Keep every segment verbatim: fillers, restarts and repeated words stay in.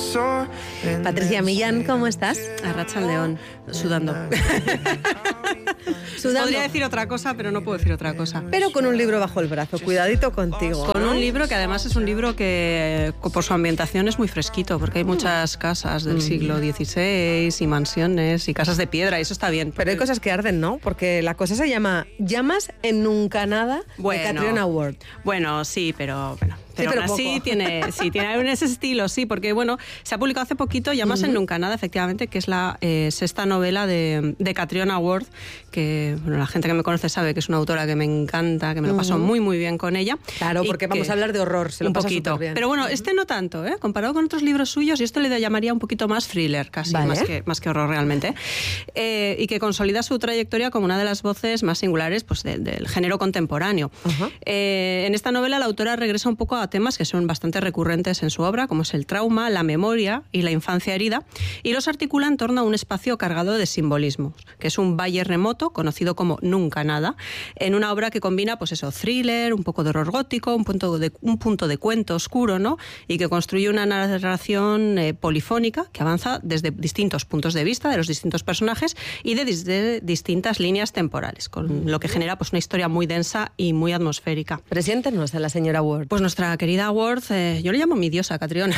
Patricia Millán, ¿cómo estás? Arratsaldeon, sudando. Sudando. Podría decir otra cosa, pero no puedo decir otra cosa. Pero con un libro bajo el brazo, cuidadito contigo. Con ¿no? un libro que además es un libro que por su ambientación es muy fresquito, porque hay muchas casas del siglo dieciséis y mansiones y casas de piedra, y eso está bien. Pero hay cosas que arden, ¿no? Porque la cosa se llama Llamas en Nunca Nada, bueno, de Catriona Ward. Bueno, sí, pero... Bueno. Pero, sí, pero aún así poco. tiene, sí, tiene ese estilo, sí, porque bueno, se ha publicado hace poquito Llamas uh-huh. en Nunca Nada, efectivamente, que es la eh, sexta novela de, de Catriona Ward, que bueno, la gente que me conoce sabe que es una autora que me encanta, que me lo paso uh-huh. muy muy bien con ella. Claro, porque vamos a hablar de horror, se lo un pasa poquito. Bien. Pero bueno, este no tanto, ¿eh? Comparado con otros libros suyos, y esto le llamaría un poquito más thriller, casi, vale. más, que, más que horror realmente, eh, y que consolida su trayectoria como una de las voces más singulares pues, de, del género contemporáneo. Uh-huh. Eh, en esta novela la autora regresa un poco a temas que son bastante recurrentes en su obra, como es el trauma, la memoria y la infancia herida, y los articula en torno a un espacio cargado de simbolismos, que es un valle remoto conocido como Nunca Nada, en una obra que combina pues eso, thriller, un poco de horror gótico, un punto de, un punto de cuento oscuro, ¿no? Y que construye una narración eh, polifónica que avanza desde distintos puntos de vista de los distintos personajes y de, de distintas líneas temporales, con lo que genera pues una historia muy densa y muy atmosférica. Preséntenos a la señora Ward. Pues nuestra querida Ward, eh, yo le llamo mi diosa, Catriona.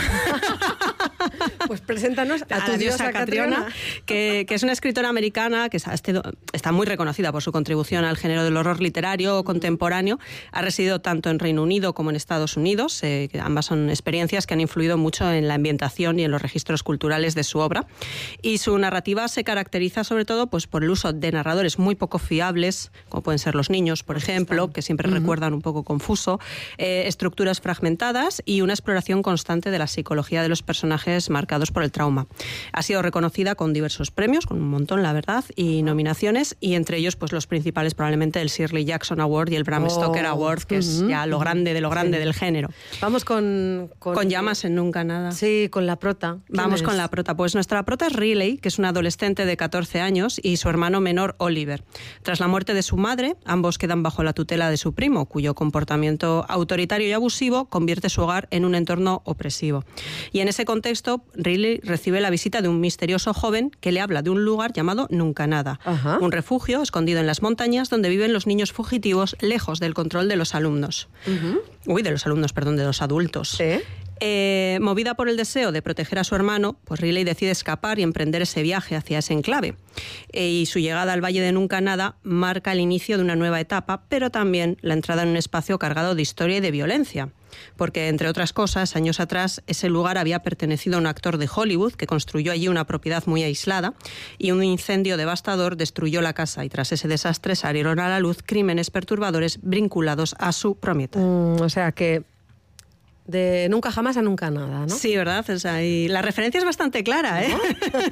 Pues preséntanos a, a tu la diosa, diosa Catriona, Catriona. Que, que es una escritora americana que está, está muy reconocida por su contribución al género del horror literario contemporáneo. Ha residido tanto en Reino Unido como en Estados Unidos. Eh, que ambas son experiencias que han influido mucho en la ambientación y en los registros culturales de su obra. Y su narrativa se caracteriza sobre todo pues, por el uso de narradores muy poco fiables, como pueden ser los niños, por ejemplo, que siempre uh-huh. recuerdan un poco confuso, eh, estructuras fragmentadas y una exploración constante de la psicología de los personajes marcados por el trauma. Ha sido reconocida con diversos premios, con un montón, la verdad, y nominaciones, y entre ellos pues los principales probablemente el Shirley Jackson Award y el Bram oh. Stoker Award, que uh-huh. es ya lo grande de lo grande sí. del género. Vamos con... Con, con Llamas en Nunca Nada. Sí, con la prota. Vamos es? con la prota. Pues nuestra prota es Riley, que es una adolescente de catorce años, y su hermano menor Oliver. Tras la muerte de su madre, ambos quedan bajo la tutela de su primo, cuyo comportamiento autoritario y abusivo convierte su hogar en un entorno opresivo. Y en ese contexto, Riley recibe la visita de un misterioso joven que le habla de un lugar llamado Nunca Nada, Ajá. un refugio escondido en las montañas donde viven los niños fugitivos lejos del control de los alumnos. Uh-huh. Uy, de los alumnos, perdón, de los adultos. ¿Sí? Eh, movida por el deseo de proteger a su hermano, pues Riley decide escapar y emprender ese viaje hacia ese enclave. Eh, y su llegada al Valle de Nunca Nada marca el inicio de una nueva etapa, pero también la entrada en un espacio cargado de historia y de violencia. Porque, entre otras cosas, años atrás, ese lugar había pertenecido a un actor de Hollywood que construyó allí una propiedad muy aislada y un incendio devastador destruyó la casa y tras ese desastre salieron a la luz crímenes perturbadores vinculados a su propietario. Mm, o sea que... De nunca jamás a nunca nada, ¿no? Sí, ¿verdad? O sea, y la referencia es bastante clara, ¿eh? ¿No?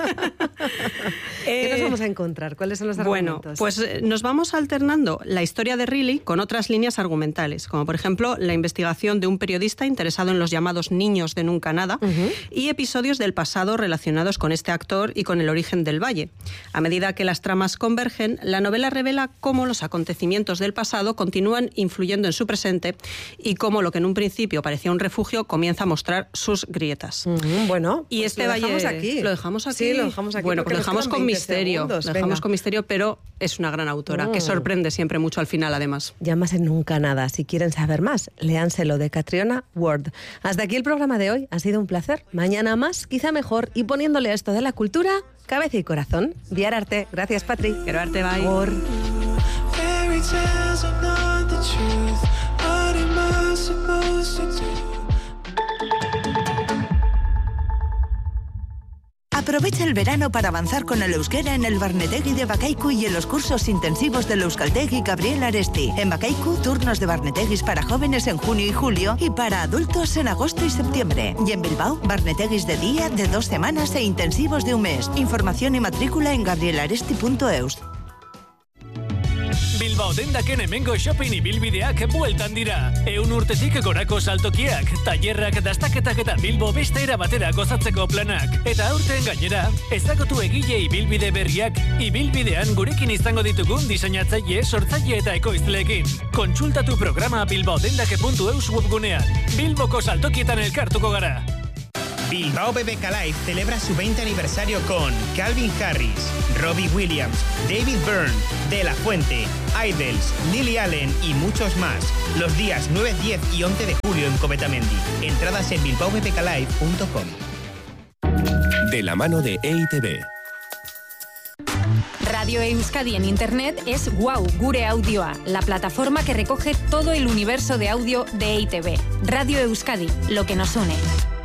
¿Qué nos vamos a encontrar? ¿Cuáles son los argumentos? Bueno, pues nos vamos alternando la historia de Riley con otras líneas argumentales, como por ejemplo la investigación de un periodista interesado en los llamados niños de Nunca Nada uh-huh. y episodios del pasado relacionados con este actor y con el origen del valle. A medida que las tramas convergen, la novela revela cómo los acontecimientos del pasado continúan influyendo en su presente y cómo lo que en un principio parecía un refugio comienza a mostrar sus grietas. Uh-huh, bueno, y pues este lo valle dejamos aquí. Lo dejamos aquí. Sí, lo dejamos aquí. Bueno, pues lo dejamos con misterio. Segundos, lo dejamos con misterio, pero es una gran autora uh. que sorprende siempre mucho al final, además. Llamas en Nunca Nada. Si quieren saber más, léanselo, de Catriona Ward. Hasta aquí el programa de hoy. Ha sido un placer. Mañana más, quizá mejor, y poniéndole a esto de la cultura cabeza y corazón. Viar Arte. Gracias, Patri. Quiero arte, bye. Por... Aprovecha el verano para avanzar con el euskera en el Barnetegui de Bakaiku y en los cursos intensivos del Euskaltegi Gabriel Aresti. En Bakaiku, turnos de Barneteguis para jóvenes en junio y julio y para adultos en agosto y septiembre. Y en Bilbao, Barneteguis de día, de dos semanas e intensivos de un mes. Información y matrícula en gabrielaresti punto eus. Bilbao dendaken hemengo shopping ibilbideak bueltan dira. Eun urtetik gorako saltokiak, tailerrak, dastaketak eta Bilbo beste era batera gozatzeko planak. Eta aurten gainera, ezagutu egile ibilbide berriak, ibilbidean gurekin izango ditugun diseinatzaile, sortzaile eta ekoizleekin. Kontsultatu programa bilbaodendake puntu eus webgunean. Bilboko saltokietan elkartuko gara. Bilbao B B K Live celebra su veinte aniversario con Calvin Harris, Robbie Williams, David Byrne, De La Fuente, Idols, Lily Allen y muchos más. Los días nueve, diez y once de julio en Cometamendi. Entradas en bilbao b b k live punto com. De la mano de E I T B. Radio Euskadi en Internet es Wow Gure Audioa, la plataforma que recoge todo el universo de audio de E I T B. Radio Euskadi, lo que nos une.